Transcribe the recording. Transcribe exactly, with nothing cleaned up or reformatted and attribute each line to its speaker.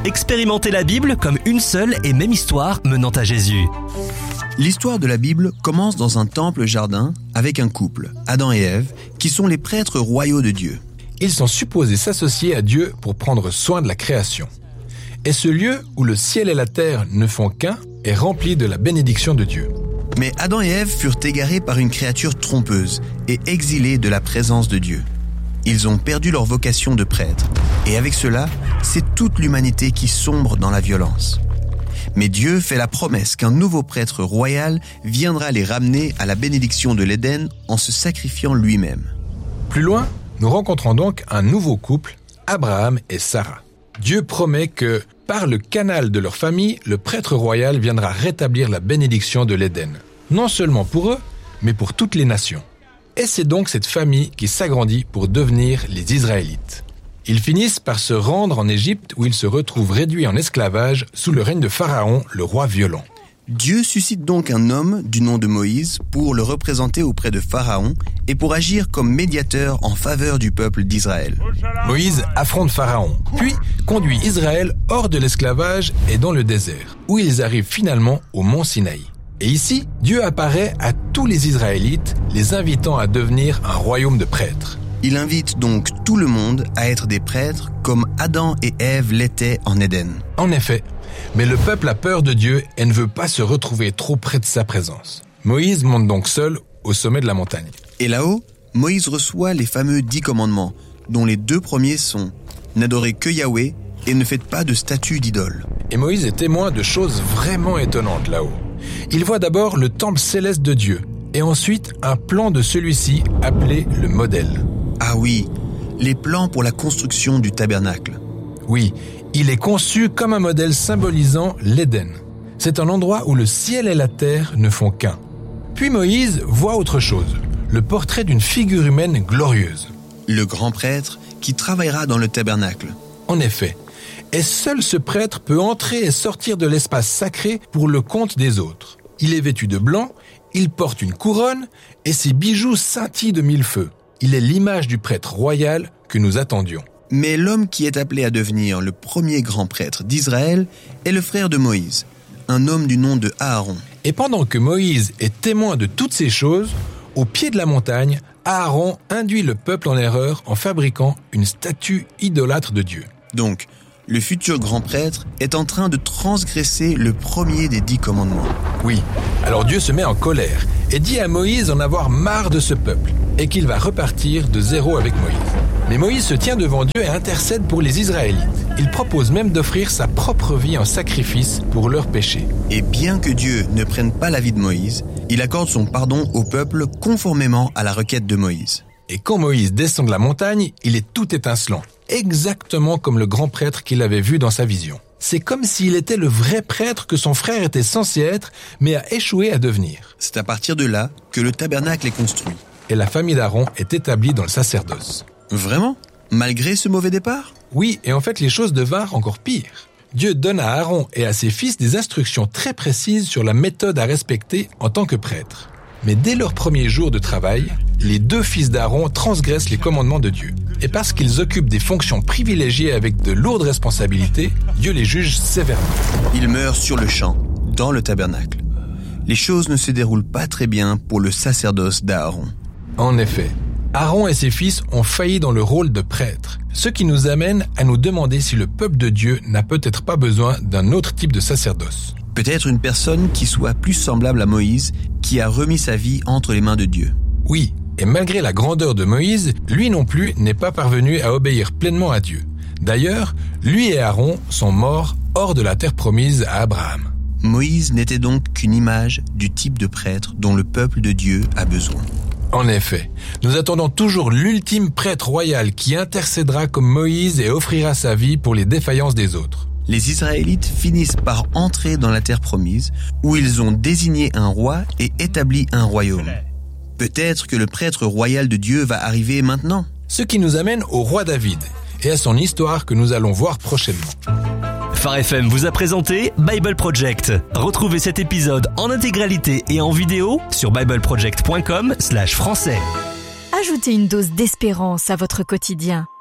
Speaker 1: Expérimentez la Bible comme une seule et même histoire menant à Jésus.
Speaker 2: L'histoire de la Bible commence dans un temple-jardin avec un couple, Adam et Ève, qui sont les prêtres royaux de Dieu.
Speaker 3: Ils sont supposés s'associer à Dieu pour prendre soin de la création. Et ce lieu où le ciel et la terre ne font qu'un est rempli de la bénédiction de Dieu.
Speaker 2: Mais Adam et Ève furent égarés par une créature trompeuse et exilés de la présence de Dieu. Ils ont perdu leur vocation de prêtre, et avec cela, c'est toute l'humanité qui sombre dans la violence. Mais Dieu fait la promesse qu'un nouveau prêtre royal viendra les ramener à la bénédiction de l'Éden en se sacrifiant lui-même.
Speaker 3: Plus loin, nous rencontrons donc un nouveau couple, Abraham et Sarah. Dieu promet que, par le canal de leur famille, le prêtre royal viendra rétablir la bénédiction de l'Éden. Non seulement pour eux, mais pour toutes les nations. Et c'est donc cette famille qui s'agrandit pour devenir les Israélites. Ils finissent par se rendre en Égypte où ils se retrouvent réduits en esclavage sous le règne de Pharaon, le roi violent.
Speaker 2: Dieu suscite donc un homme du nom de Moïse pour le représenter auprès de Pharaon et pour agir comme médiateur en faveur du peuple d'Israël.
Speaker 3: Moïse affronte Pharaon, puis conduit Israël hors de l'esclavage et dans le désert, où ils arrivent finalement au mont Sinaï. Et ici, Dieu apparaît à tous les Israélites, les invitant à devenir un royaume de prêtres.
Speaker 2: Il invite donc tout le monde à être des prêtres comme Adam et Ève l'étaient en Éden.
Speaker 3: En effet, mais le peuple a peur de Dieu et ne veut pas se retrouver trop près de sa présence. Moïse monte donc seul au sommet de la montagne.
Speaker 2: Et là-haut, Moïse reçoit les fameux dix commandements, dont les deux premiers sont « N'adorez que Yahweh et ne faites pas de statue d'idole ».
Speaker 3: Et Moïse est témoin de choses vraiment étonnantes là-haut. Il voit d'abord le temple céleste de Dieu, et ensuite un plan de celui-ci appelé le modèle.
Speaker 2: Ah oui, les plans pour la construction du tabernacle.
Speaker 3: Oui, il est conçu comme un modèle symbolisant l'Éden. C'est un endroit où le ciel et la terre ne font qu'un. Puis Moïse voit autre chose, le portrait d'une figure humaine glorieuse.
Speaker 2: Le grand prêtre qui travaillera dans le tabernacle.
Speaker 3: En effet, et seul ce prêtre peut entrer et sortir de l'espace sacré pour le compte des autres. Il est vêtu de blanc, il porte une couronne et ses bijoux scintillent de mille feux. Il est l'image du prêtre royal que nous attendions.
Speaker 2: Mais l'homme qui est appelé à devenir le premier grand prêtre d'Israël est le frère de Moïse, un homme du nom de Aaron.
Speaker 3: Et pendant que Moïse est témoin de toutes ces choses, au pied de la montagne, Aaron induit le peuple en erreur en fabriquant une statue idolâtre de Dieu.
Speaker 2: Donc, le futur grand prêtre est en train de transgresser le premier des dix commandements.
Speaker 3: Oui, alors Dieu se met en colère et dit à Moïse d'en avoir marre de ce peuple et qu'il va repartir de zéro avec Moïse. Mais Moïse se tient devant Dieu et intercède pour les Israélites. Il propose même d'offrir sa propre vie en sacrifice pour leurs péchés.
Speaker 2: Et bien que Dieu ne prenne pas la vie de Moïse, il accorde son pardon au peuple conformément à la requête de Moïse.
Speaker 3: Et quand Moïse descend de la montagne, il est tout étincelant, exactement comme le grand prêtre qu'il avait vu dans sa vision. C'est comme s'il était le vrai prêtre que son frère était censé être, mais a échoué à devenir.
Speaker 2: C'est à partir de là que le tabernacle est construit.
Speaker 3: Et la famille d'Aaron est établie dans le sacerdoce.
Speaker 2: Vraiment ? Malgré ce mauvais départ ?
Speaker 3: Oui, et en fait les choses devinrent encore pires. Dieu donne à Aaron et à ses fils des instructions très précises sur la méthode à respecter en tant que prêtre. Mais dès leur premier jour de travail, les deux fils d'Aaron transgressent les commandements de Dieu. Et parce qu'ils occupent des fonctions privilégiées avec de lourdes responsabilités, Dieu les juge sévèrement.
Speaker 2: Ils meurent sur le champ, dans le tabernacle. Les choses ne se déroulent pas très bien pour le sacerdoce d'Aaron.
Speaker 3: En effet, Aaron et ses fils ont failli dans le rôle de prêtre, ce qui nous amène à nous demander si le peuple de Dieu n'a peut-être pas besoin d'un autre type de sacerdoce.
Speaker 2: Peut-être une personne qui soit plus semblable à Moïse, qui a remis sa vie entre les mains de Dieu.
Speaker 3: Oui, et malgré la grandeur de Moïse, lui non plus n'est pas parvenu à obéir pleinement à Dieu. D'ailleurs, lui et Aaron sont morts hors de la terre promise à Abraham.
Speaker 2: Moïse n'était donc qu'une image du type de prêtre dont le peuple de Dieu a besoin.
Speaker 3: En effet, nous attendons toujours l'ultime prêtre royal qui intercédera comme Moïse et offrira sa vie pour les défaillances des autres.
Speaker 2: Les Israélites finissent par entrer dans la terre promise, où ils ont désigné un roi et établi un royaume. Peut-être que le prêtre royal de Dieu va arriver maintenant.
Speaker 3: Ce qui nous amène au roi David et à son histoire que nous allons voir prochainement.
Speaker 1: Phare F M vous a présenté Bible Project. Retrouvez cet épisode en intégralité et en vidéo sur bible project point com slash français.
Speaker 4: Ajoutez une dose d'espérance à votre quotidien